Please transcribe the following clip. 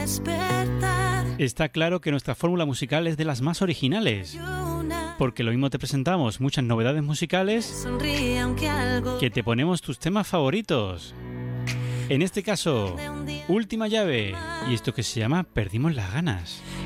Está claro que nuestra fórmula musical es de las más originales, porque lo mismo te presentamos muchas novedades musicales que te ponemos tus temas favoritos. En este caso, Última Llave, y esto que se llama Perdimos las ganas.